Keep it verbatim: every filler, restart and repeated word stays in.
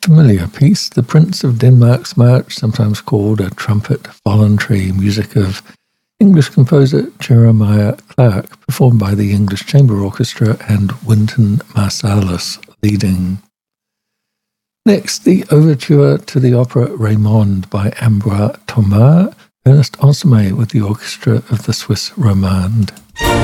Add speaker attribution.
Speaker 1: Familiar piece, The Prince of Denmark's March, sometimes called a trumpet voluntary, music of English composer Jeremiah Clarke, performed by the English Chamber Orchestra and Wynton Marsalis leading. Next, the overture to the opera Raymonde by Ambroise Thomas, Ernest Ansermet with the orchestra of the Swiss Romande.